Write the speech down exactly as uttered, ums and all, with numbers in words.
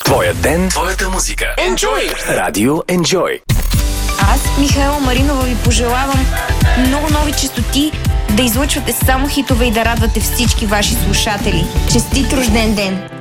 Твоя ден, твоята музика. Enjoy! Радио Enjoy. Аз, Михаела Маринова, ви пожелавам много нови честоти, да излъчвате само хитове и да радвате всички ваши слушатели. Честит рожден ден!